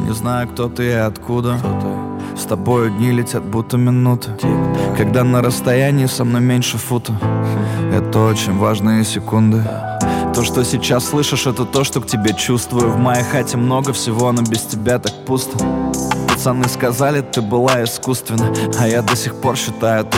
Не знаю, кто ты и откуда. С тобою дни летят, будто минуты. Когда на расстоянии со мной меньше фута. Это очень важные секунды. То, что сейчас слышишь, это то, что к тебе чувствую. В моей хате много всего, но без тебя так пусто. Пацаны сказали, ты была искусственна, а я до сих пор считаю, ты